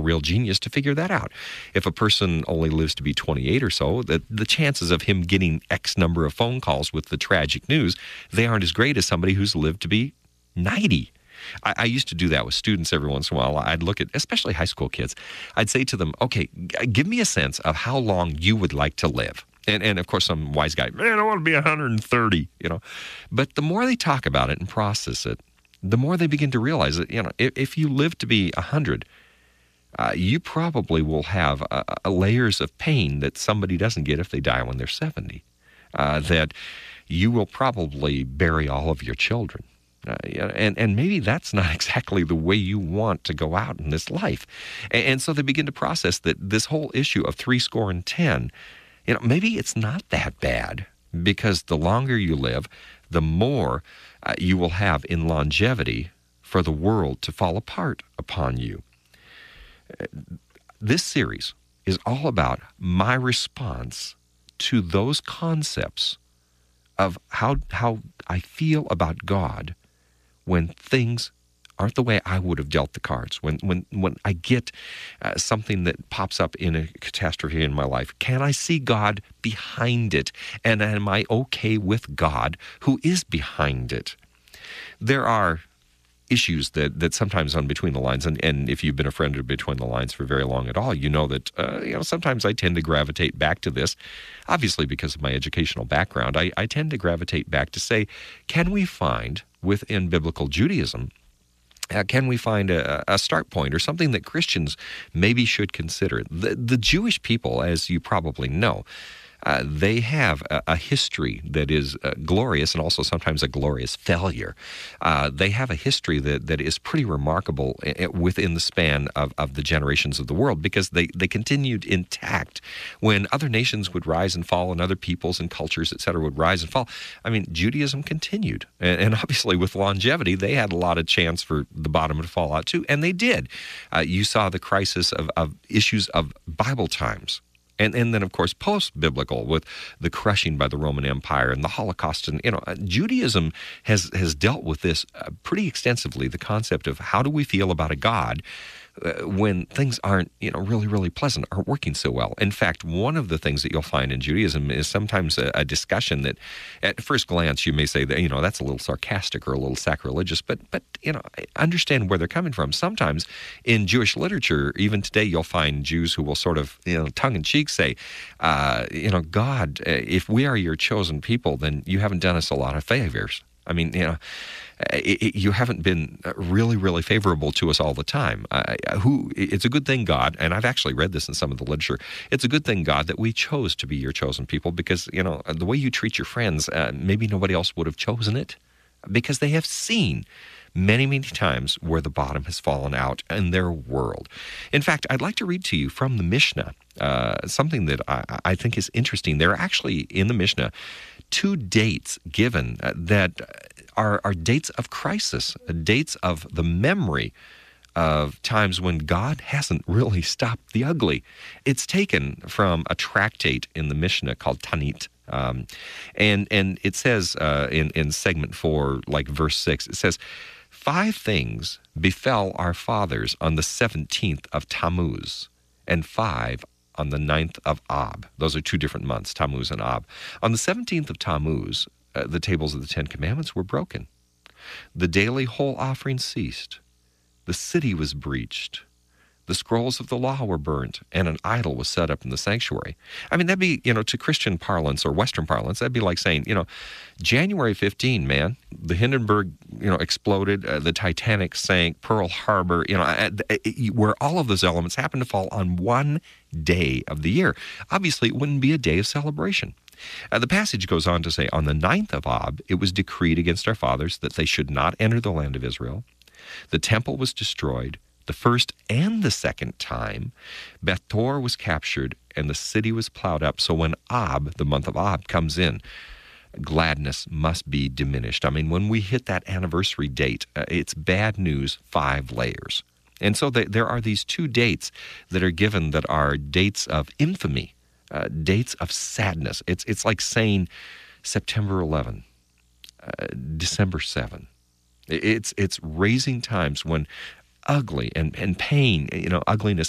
real genius to figure that out. If a person only lives to be 28 or so, the chances of him getting X number of phone calls with the tragic news, they aren't as great as somebody who's lived to be 90. I used to do that with students every once in a while. I'd look at, especially high school kids, I'd say to them, okay, give me a sense of how long you would like to live. And of course, some wise guy, man, I want to be 130, But the more they talk about it and process it, the more they begin to realize that, if you live to be 100, you probably will have layers of pain that somebody doesn't get if they die when they're 70. That you will probably bury all of your children. And maybe that's not exactly the way you want to go out in this life. And so they begin to process that this whole issue of 70, maybe it's not that bad, because the longer you live, the more you will have in longevity for the world to fall apart upon you. This series is all about my response to those concepts of how I feel about God when things aren't the way I would have dealt the cards. When I get something that pops up in a catastrophe in my life, can I see God behind it? And am I okay with God who is behind it? There are issues that sometimes on Between the Lines, and if you've been a friend of Between the Lines for very long at all, you know that sometimes I tend to gravitate back to this, obviously because of my educational background. I tend to gravitate back to say, can we find within biblical Judaism, can we find a start point or something that Christians maybe should consider? The Jewish people, as you probably know, they have a history that is glorious and also sometimes a glorious failure. They have a history that is pretty remarkable within the span of the generations of the world, because they continued intact when other nations would rise and fall and other peoples and cultures, et cetera, would rise and fall. I mean, Judaism continued. And obviously with longevity, they had a lot of chance for the bottom to fall out too, and they did. You saw the crisis of issues of Bible times. And then, of course, post-biblical with the crushing by the Roman Empire and the Holocaust. And, Judaism has dealt with this pretty extensively, the concept of how do we feel about a God when things aren't, really, really pleasant, aren't working so well. In fact, one of the things that you'll find in Judaism is sometimes a discussion that at first glance you may say that, that's a little sarcastic or a little sacrilegious, but I understand where they're coming from. Sometimes in Jewish literature, even today, you'll find Jews who will sort of, tongue-in-cheek say, God, if we are your chosen people, then you haven't done us a lot of favors. I mean, you haven't been really, really favorable to us all the time. It's a good thing, God, and I've actually read this in some of the literature, it's a good thing, God, that we chose to be your chosen people, because, the way you treat your friends, maybe nobody else would have chosen it, because they have seen many, many times where the bottom has fallen out in their world. In fact, I'd like to read to you from the Mishnah, something that I think is interesting. There are actually in the Mishnah 2 dates given that are dates of crisis, dates of the memory of times when God hasn't really stopped the ugly. It's taken from a tractate in the Mishnah called Tanit. And it says in segment 4, like verse 6, it says, 5 things befell our fathers on the 17th of Tammuz, and 5 on the 9th of Ab. Those are 2 different months, Tammuz and Ab. On the 17th of Tammuz, the tables of the 10 Commandments were broken. The daily whole offering ceased. The city was breached. The scrolls of the law were burnt, and an idol was set up in the sanctuary. I mean, that'd be, to Christian parlance or Western parlance, that'd be like saying, January 15, man, the Hindenburg, exploded, the Titanic sank, Pearl Harbor, where all of those elements happen to fall on one day of the year. Obviously, it wouldn't be a day of celebration. The passage goes on to say, on the 9th of Ab, it was decreed against our fathers that they should not enter the land of Israel. The temple was destroyed the first and the second time. Beth Tor was captured, and the city was plowed up. So when Ab, the month of Ab, comes in, gladness must be diminished. I mean, when we hit that anniversary date, it's bad news 5 layers. And so there are these 2 dates that are given that are dates of infamy, dates of sadness. It's like saying September 11, December 7. It's raising times when ugly and pain, ugliness